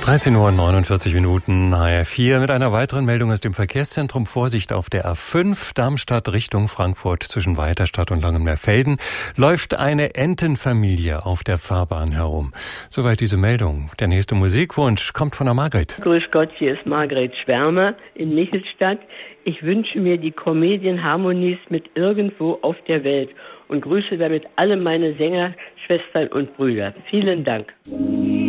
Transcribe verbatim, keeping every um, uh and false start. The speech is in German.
dreizehn Uhr neunundvierzig Minuten, H R vier mit einer weiteren Meldung aus dem Verkehrszentrum. Vorsicht auf der A fünf, Darmstadt Richtung Frankfurt zwischen Weiterstadt und Langenmeerfelden läuft eine Entenfamilie auf der Fahrbahn herum. Soweit diese Meldung. Der nächste Musikwunsch kommt von der Margret. Grüß Gott, hier ist Margret Schwärmer in Michelstadt. Ich wünsche mir die Comedian Harmonies mit Irgendwo auf der Welt und grüße damit alle meine Sänger, Schwestern und Brüder. Vielen Dank.